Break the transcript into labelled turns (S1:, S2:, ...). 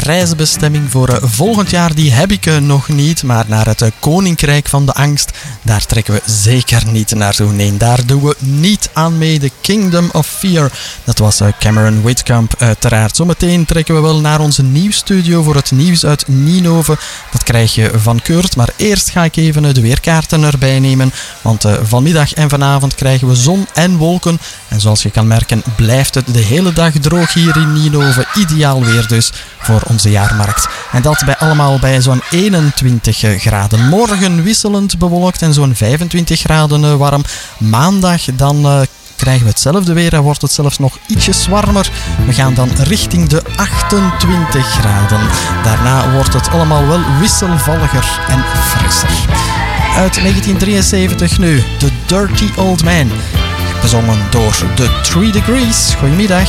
S1: reisbestemming voor volgend jaar, die heb ik nog niet. Maar naar het Koninkrijk van de Angst, daar trekken we zeker niet naartoe. Nee, daar doen we niet aan mee. The Kingdom of Fear. Dat was Cameron Whitcomb uiteraard. Zometeen trekken we wel naar onze nieuwsstudio voor het nieuws uit Ninove. Dat krijg je van Kurt. Maar eerst ga ik even de weerkaarten erbij nemen. Want vanmiddag en vanavond krijgen we zon en wolken. En zoals je kan merken blijft het de hele dag droog hier in Ninove. Ideaal weer dus voor onze jaarmarkt. En dat allemaal bij zo'n 21 graden. Morgen wisselend bewolkt en zo'n 25 graden warm. Maandag dan krijgen we hetzelfde weer en wordt het zelfs nog ietsjes warmer. We gaan dan richting de 28 graden. Daarna wordt het allemaal wel wisselvalliger en frisser. Uit 1973 nu, The Dirty Old Man. Gezongen door The 3 Degrees. Goedemiddag.